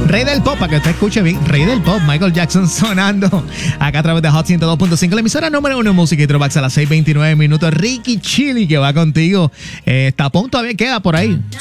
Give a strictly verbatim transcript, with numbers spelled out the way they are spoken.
Rey del Pop, para que usted escuche bien. Rey del Pop, Michael Jackson sonando acá a través de Hot ciento dos punto cinco, la emisora número uno en música y throwbacks a las seis veintinueve minutos. Ricky Chili, que va contigo. Eh, Tapón todavía queda por ahí.